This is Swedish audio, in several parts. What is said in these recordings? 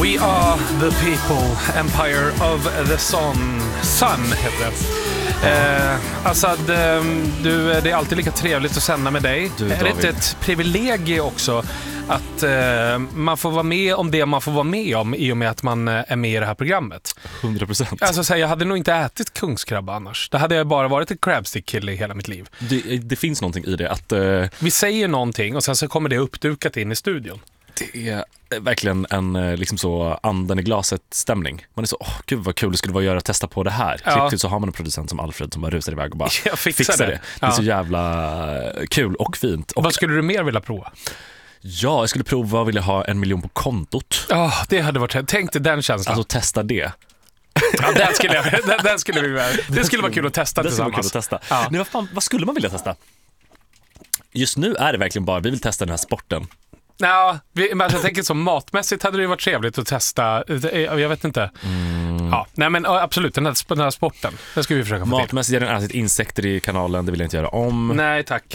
We are the people, Empire of the Sun heter det. Assad, det är alltid lika trevligt att sända med dig. Är det inte ett privilegium också att man får vara med om det man får vara med om i och med att man är med i det här programmet? 100%. Alltså, jag hade nog inte ätit kungskrabba annars. Det hade jag bara varit ett crabstick-kille i hela mitt liv. Det finns någonting i det. Att, vi säger någonting och sen så kommer det uppdukat in i studion. Det är verkligen en liksom så anden i glaset stämning. Man är så, gud vad kul det skulle vara att göra och testa på det här. Ja. Så har man en producent som Alfred som bara rusar iväg och bara fixar det. Det är så jävla kul och fint. Och vad skulle du mer vilja prova? Ja, jag skulle prova att vilja ha 1 miljon på kontot. Det hade varit, tänk dig den känslan. Alltså testa det. Ja, den skulle vi väl. Det skulle vara kul att testa tillsammans. Det skulle vara kul att testa. Ja. Nej, vad skulle man vilja testa? Just nu är det verkligen bara, vi vill testa den här sporten. Ja, men jag tänker så matmässigt hade det varit trevligt att testa. Jag vet inte. Ja, nej men absolut, den här sporten. Det ska vi försöka få till. Matmässigt, jag har ätit insekter i kanalen, det vill jag inte göra om. Nej, tack.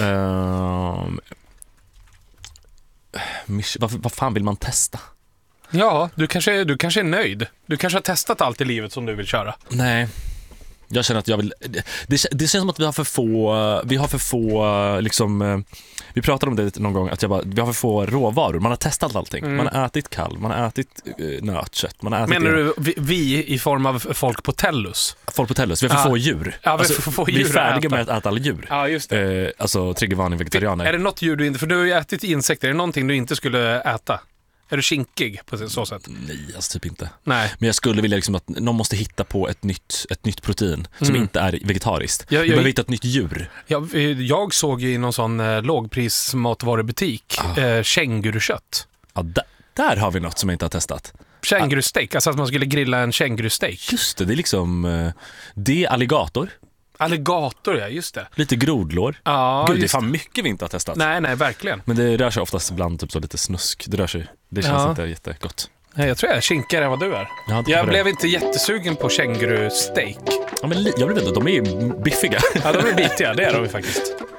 Vad fan vill man testa? Ja, du kanske är nöjd. Du kanske har testat allt i livet som du vill köra. Nej. Jag känner att jag vill. Det känns som att vi har för få liksom, vi pratade om det någon gång att vi har för få råvaror. Man har testat allting. Man har ätit kalv, man har ätit nötkött, man har ätit. Menar du vi i form av folk på Tellus? Folk på Tellus, vi har för få djur. Ja, vi är färdiga med att äta alla djur. Ja, just det. Alltså triggervarning vegetarianer. Är det något djur du inte, för du har ju ätit insekter, är det någonting du inte skulle äta? Är du kinkig på så sätt? Nej, alltså typ inte. Nej. Men jag skulle vilja liksom att någon måste hitta på ett nytt protein som inte är vegetariskt. Vi behöver hitta ett nytt djur. Jag såg i någon sån lågpris matvarubutik kängurukött. Ja, där har vi något som jag inte har testat. Kängurusteak, alltså att man skulle grilla en kängurusteak. Just det är liksom det är alligator. Alligator, ja, just det. Lite grodlår. Ja, gud, det är fan mycket vi inte har testat. Nej, verkligen. Men det rör sig oftast ibland typ så lite snusk. Det känns inte jättegott. Nej, jag tror jag är kinkigare än vad du är. Jag blev inte jättesugen på kängurusteak. Ja, men de är biffiga. Ja, de är bitiga, det är de faktiskt.